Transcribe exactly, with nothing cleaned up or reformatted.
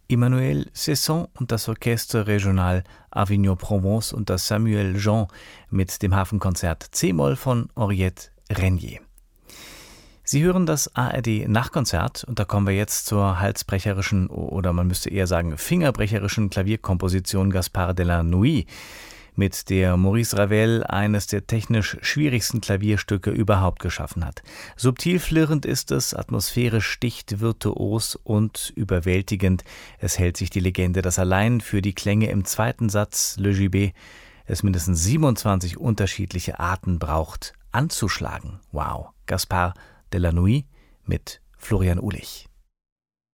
Emmanuel Cesson und das Orchestre Régional Avignon-Provence und das Samuel Jean mit dem Hafenkonzert C-Moll von Henriette Renier. Sie hören das A R D-Nachtkonzert und da kommen wir jetzt zur halsbrecherischen oder man müsste eher sagen fingerbrecherischen Klavierkomposition Gaspard de la Nuit, mit der Maurice Ravel eines der technisch schwierigsten Klavierstücke überhaupt geschaffen hat. Subtil flirrend ist es, atmosphärisch dicht, virtuos und überwältigend. Es hält sich die Legende, dass allein für die Klänge im zweiten Satz Le Gibet es mindestens siebenundzwanzig unterschiedliche Arten braucht, anzuschlagen. Wow, Gaspard de la Nuit mit Florian Uhlich.